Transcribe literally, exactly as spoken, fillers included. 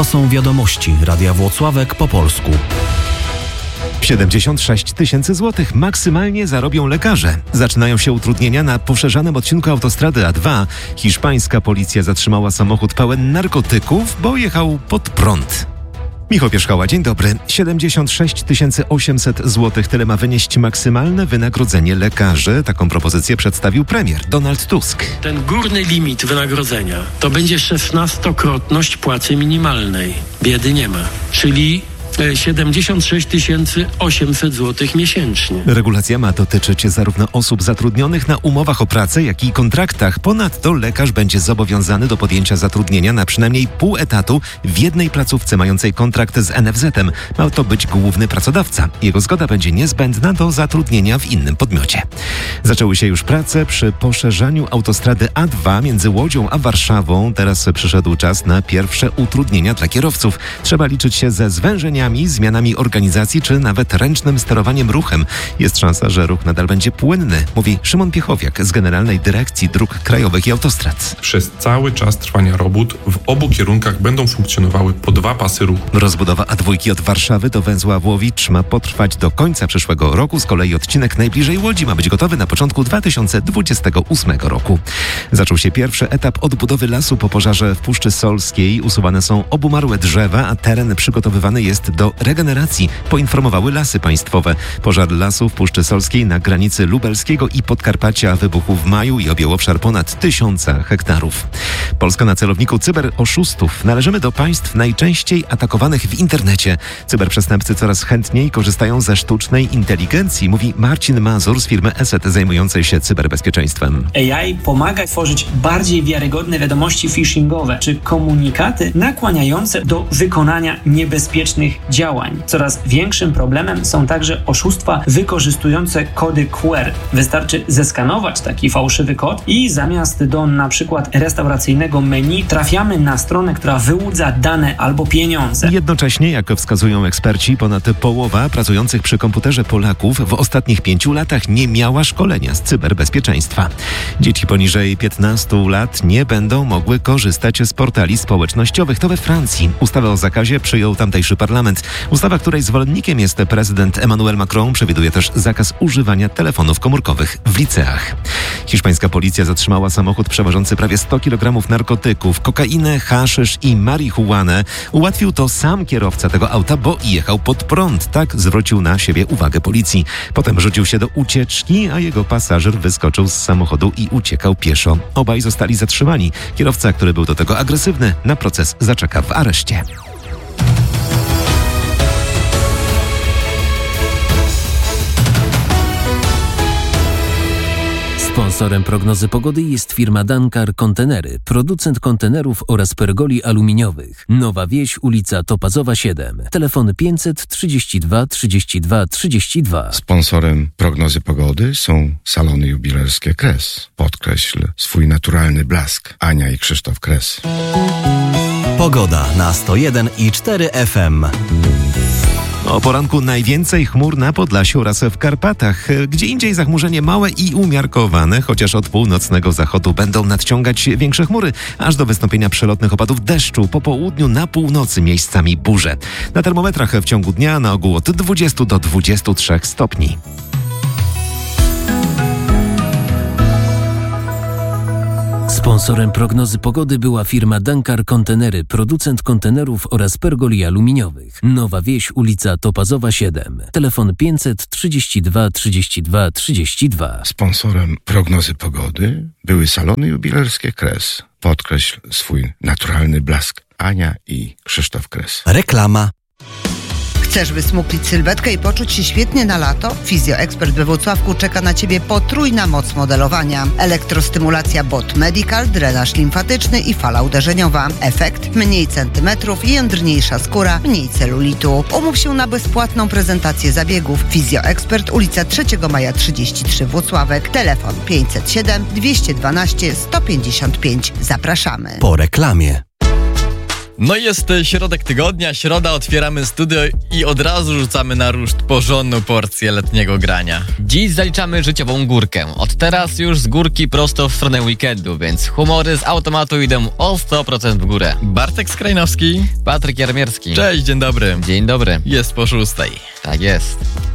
To są wiadomości Radia Włocławek po polsku. siedemdziesiąt sześć tysięcy złotych maksymalnie zarobią lekarze. Zaczynają się utrudnienia na poszerzanym odcinku autostrady A dwa. Hiszpańska policja zatrzymała samochód pełen narkotyków, bo jechał pod prąd. Michał Pierzchała, dzień dobry. siedemdziesiąt sześć tysięcy osiemset złotych tyle ma wynieść maksymalne wynagrodzenie lekarzy. Taką propozycję przedstawił premier Donald Tusk. Ten górny limit wynagrodzenia to będzie szesnastokrotność płacy minimalnej. Biedy nie ma. Czyli siedemdziesiąt sześć tysięcy osiemset złotych miesięcznie. Regulacja ma dotyczyć zarówno osób zatrudnionych na umowach o pracę, jak i kontraktach. Ponadto lekarz będzie zobowiązany do podjęcia zatrudnienia na przynajmniej pół etatu w jednej placówce mającej kontrakt z en ef zetem. Ma to być główny pracodawca. Jego zgoda będzie niezbędna do zatrudnienia w innym podmiocie. Zaczęły się już prace przy poszerzaniu autostrady A dwa między Łodzią a Warszawą. Teraz przyszedł czas na pierwsze utrudnienia dla kierowców. Trzeba liczyć się ze zwężeniami, zmianami organizacji czy nawet ręcznym sterowaniem ruchem. Jest szansa, że ruch nadal będzie płynny, mówi Szymon Piechowiak z Generalnej Dyrekcji Dróg Krajowych i Autostrad. Przez cały czas trwania robót w obu kierunkach będą funkcjonowały po dwa pasy ruchu. Rozbudowa A dwa od Warszawy do węzła Włowicz ma potrwać do końca przyszłego roku. Z kolei odcinek najbliżej Łodzi ma być gotowy na początku dwa tysiące dwudziestego ósmego roku. Zaczął się pierwszy etap odbudowy lasu po pożarze w Puszczy Solskiej. Usuwane są obumarłe drzewa, a teren przygotowywany jest do regeneracji, poinformowały Lasy Państwowe. Pożar lasu w Puszczy Solskiej na granicy lubelskiego i Podkarpacia wybuchł w maju i objął obszar ponad tysiąca hektarów. Polska na celowniku cyberoszustów. Należymy do państw najczęściej atakowanych w internecie. Cyberprzestępcy coraz chętniej korzystają ze sztucznej inteligencji, mówi Marcin Mazur z firmy Eset zajmującej się cyberbezpieczeństwem. A I pomaga tworzyć bardziej wiarygodne wiadomości phishingowe czy komunikaty nakłaniające do wykonania niebezpiecznych działań. Coraz większym problemem są także oszustwa wykorzystujące kody Q R. Wystarczy zeskanować taki fałszywy kod i zamiast do na przykład restauracyjnego menu trafiamy na stronę, która wyłudza dane albo pieniądze. Jednocześnie, jak wskazują eksperci, ponad połowa pracujących przy komputerze Polaków w ostatnich pięciu latach nie miała szkolenia z cyberbezpieczeństwa. Dzieci poniżej piętnastu lat nie będą mogły korzystać z portali społecznościowych. To we Francji. Ustawę o zakazie przyjął tamtejszy parlament. Ustawa, której zwolennikiem jest prezydent Emmanuel Macron, przewiduje też zakaz używania telefonów komórkowych w liceach. Hiszpańska policja zatrzymała samochód przewożący prawie sto kilogramów narkotyków, kokainę, haszysz i marihuanę. Ułatwił to sam kierowca tego auta, bo jechał pod prąd. Tak zwrócił na siebie uwagę policji. Potem rzucił się do ucieczki, a jego pasażer wyskoczył z samochodu i uciekał pieszo. Obaj zostali zatrzymani. Kierowca, który był do tego agresywny, na proces zaczeka w areszcie. Sponsorem prognozy pogody jest firma Dankar Kontenery, producent kontenerów oraz pergoli aluminiowych. Nowa Wieś, ulica Topazowa siedem. Telefon pięćset trzydzieści dwa trzydzieści dwa trzydzieści dwa. Sponsorem prognozy pogody są salony jubilerskie Kres. Podkreśl swój naturalny blask. Ania i Krzysztof Kres. Pogoda na sto jeden i cztery F M. O poranku najwięcej chmur na Podlasiu oraz w Karpatach. Gdzie indziej zachmurzenie małe i umiarkowane, chociaż od północnego zachodu będą nadciągać większe chmury, aż do wystąpienia przelotnych opadów deszczu. Po południu na północy miejscami burze. Na termometrach w ciągu dnia na ogół od dwudziestu do dwudziestu trzech stopni. Sponsorem prognozy pogody była firma Dankar Kontenery, producent kontenerów oraz pergoli aluminiowych. Nowa Wieś, ulica Topazowa siedem. Telefon pięćset trzydzieści dwa trzydzieści dwa trzydzieści dwa. Sponsorem prognozy pogody były salony jubilerskie Kres. Podkreśl swój naturalny blask. Ania i Krzysztof Kres. Reklama. Chcesz wysmuklić sylwetkę i poczuć się świetnie na lato? Fizjoekspert we Włocławku czeka na Ciebie potrójna moc modelowania. Elektrostymulacja Bot Medical, drenaż limfatyczny i fala uderzeniowa. Efekt: mniej centymetrów, jędrniejsza skóra, mniej celulitu. Umów się na bezpłatną prezentację zabiegów. Fizjoekspert, ulica trzeciego maja trzydzieści trzy Włocławek. Telefon pięćset siedem dwieście dwanaście sto pięćdziesiąt pięć. Zapraszamy. Po reklamie. No i jest środek tygodnia, środa, otwieramy studio i od razu rzucamy na ruszt porządną porcję letniego grania. Dziś zaliczamy życiową górkę. Od teraz już z górki prosto w stronę weekendu, więc humory z automatu idą o sto procent w górę. Bartek Skrajnowski, Patryk Jarmierski. Cześć, dzień dobry. Dzień dobry. Jest po szóstej. Tak jest.